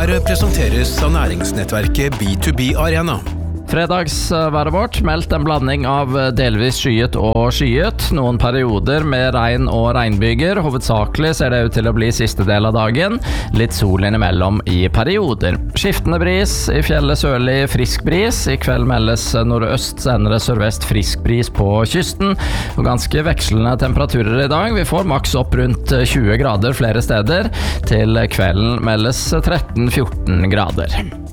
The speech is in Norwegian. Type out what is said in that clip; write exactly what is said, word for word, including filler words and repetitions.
Her presenteres av næringsnettverket B to B Arena. Fredagsværet vårt meldt en blanding av delvis skyet og skyet, noen perioder med regn og regnbyger. Hovedsakelig ser det ut til å bli siste del av dagen, litt sol innimellom i perioder. Skiftende bris, i fjellet sørlig frisk bris, i kveld meldes nordøst, senere sørvest frisk bris på kysten, og ganske vekslende temperaturer i dag. Vi får maks opp rundt tjue grader flere steder, til kvelden meldes tretten til fjorten grader.